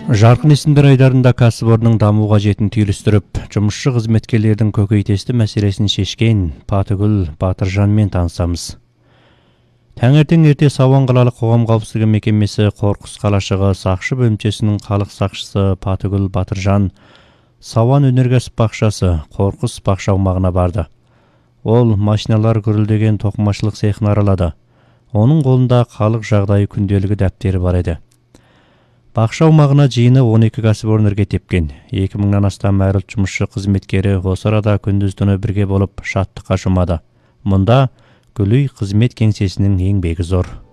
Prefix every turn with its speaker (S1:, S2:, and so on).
S1: Жарқын есімдер айдарында кәсіпорынның даму қажетін түйілістіріп, жұмысшы қызметкерлердің көкейтесті мәселесін шешкен Патыгүл Батыржанмен танысамыз. Таңертең ерте Сауан қалалық қоғам қауіпсіздігі мекемесі Қорқыс қалашығы сақшы бөлімшесінің халық сақшысы Патыгүл Батыржан Сауан өнеркәсіп бақшасы Қорқыс бақша аумағына барды. Ол машиналар гүрілдеген тоқымашылық цехын аралады. Оның қолында халық жағдайы күнделігі дәптері бар еді. Бақша аумағына жиыны 12 кәсіпорын ірге тепкен. 2000-нан астам әріл жұмысшы қызметкері осы арада күндіз-түні бірге болып шаттыққа шомады. Мұнда Гүлүй қызмет кеңсесінің еңбегі зор.